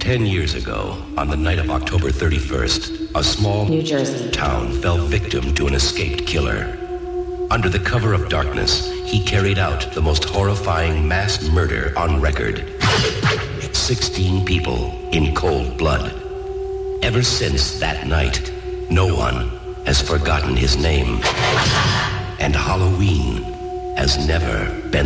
10 years ago, on the night of October 31st, a small New Jersey town fell victim to an escaped killer. Under the cover of darkness, he carried out the most horrifying mass murder on record. 16 people in cold blood. Ever since that night, no one has forgotten his name. And Halloween has never been